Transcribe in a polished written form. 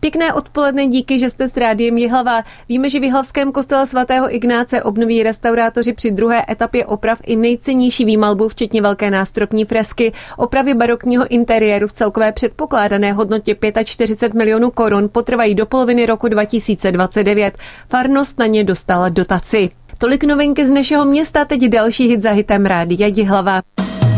Pěkné odpoledne, díky, že jste s Rádiem Jihlava. Víme, že v jihlavském kostele svatého Ignáce obnoví restaurátoři při druhé etapě oprav i nejcennější výmalbu, včetně velké nástropní fresky, opravy barokního interiéru v celkové předpokládané hodnotě 45 milionů korun potrvají do poloviny roku 2029. Farnost na ně dostala dotaci. Tolik novinky z našeho města, teď další hit za hitem Rádia Jihlava.